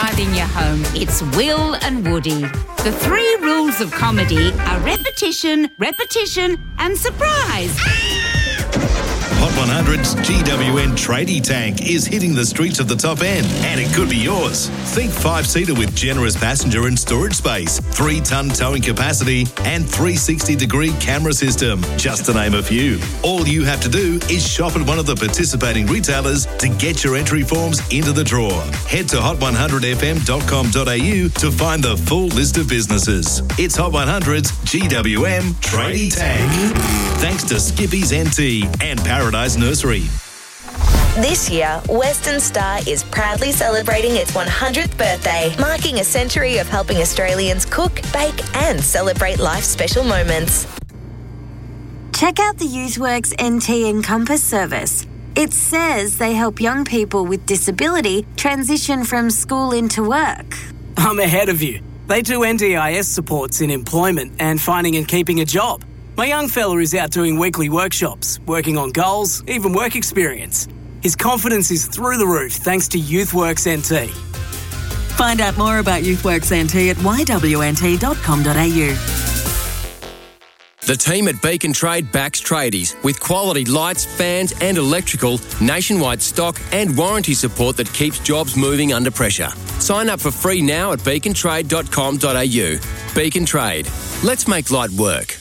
driving you home. It's Will and Woody. The 3 rules of comedy are repetition, repetition and surprise. Hot 100's GWN Tradie Tank is hitting the streets of the top end, and it could be yours. Think 5-seater with generous passenger and storage space, 3-ton towing capacity, and 360-degree camera system, just to name a few. All you have to do is shop at one of the participating retailers to get your entry forms into the draw. Head to hot100fm.com.au to find the full list of businesses. It's Hot 100's GWM Tradie Tank. Thanks to Skippy's NT and Paradise Nursery. This year, Western Star is proudly celebrating its 100th birthday, marking a century of helping Australians cook, bake and celebrate life's special moments. Check out the YouthWorks NT Encompass service. It says they help young people with disability transition from school into work. I'm ahead of you. They do NDIS supports in employment and finding and keeping a job. My young fella is out doing weekly workshops, working on goals, even work experience. His confidence is through the roof thanks to YouthWorks NT. Find out more about YouthWorks NT at yWNT.com.au. The team at Beacon Trade backs tradies with quality lights, fans and electrical, nationwide stock and warranty support that keeps jobs moving under pressure. Sign up for free now at beacontrade.com.au. Beacon Trade. Let's make light work.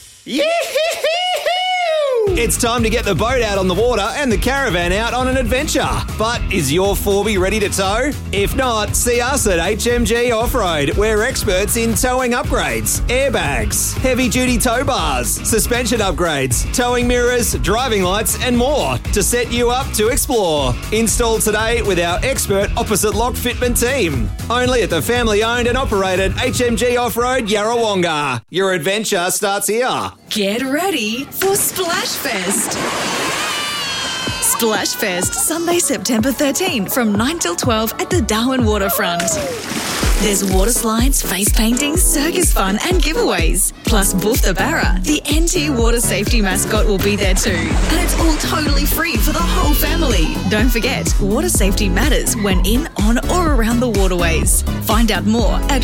It's time to get the boat out on the water and the caravan out on an adventure. But is your 4B ready to tow? If not, see us at HMG Off-Road. We're experts in towing upgrades, airbags, heavy-duty tow bars, suspension upgrades, towing mirrors, driving lights and more to set you up to explore. Install today with our expert opposite lock fitment team. Only at the family-owned and operated HMG Off-Road Yarrawonga. Your adventure starts here. Get ready for Splash Fest. Splash Fest, Sunday, September 13 from 9 till 12 at the Darwin Waterfront. There's water slides, face painting, circus fun and giveaways. Plus Boof the Barra, the NT Water Safety mascot, will be there too. And it's all totally free for the whole family. Don't forget, water safety matters when in, on or around the waterways. Find out more at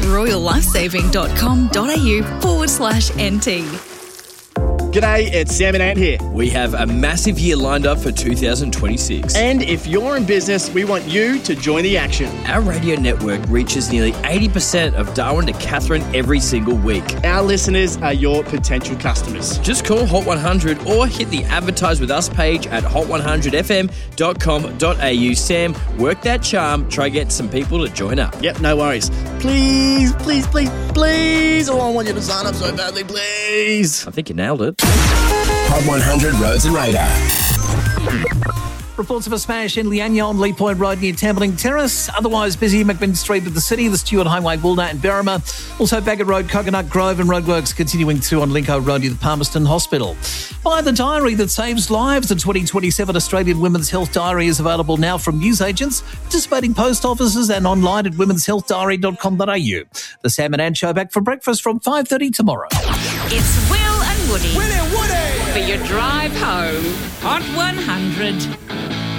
royallifesaving.com.au/NT. G'day, it's Sam and Ant here. We have a massive year lined up for 2026. And if you're in business, we want you to join the action. Our radio network reaches nearly 80% of Darwin to Katherine every single week. Our listeners are your potential customers. Just call Hot 100 or hit the Advertise With Us page at hot100fm.com.au. Sam, work that charm. Try get some people to join up. Yep, no worries. Please, please, please, please. Oh, I want you to sign up so badly, please. I think you nailed it. Hot 100 Roads and Radar. Reports of a smash in Lianya on Lee Point Road near Tambling Terrace. Otherwise busy McMinn Street with the city, the Stewart Highway, Woolner and Berrima. Also Bagot Road, Coconut Grove and roadworks continuing too on Lincoln Road near the Palmerston Hospital. Buy the diary that saves lives. The 2027 Australian Women's Health Diary is available now from newsagents, participating post offices and online at womenshealthdiary.com.au. The Sam and Ann Show back for breakfast from 5:30 tomorrow. It's Will and Woody. Will and Woody! For your drive home. Hot 100.